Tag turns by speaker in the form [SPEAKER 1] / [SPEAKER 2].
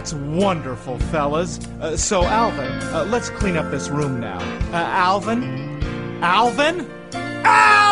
[SPEAKER 1] That's wonderful, fellas. So, Alvin, let's clean up this room now. Alvin? Alvin? Alvin!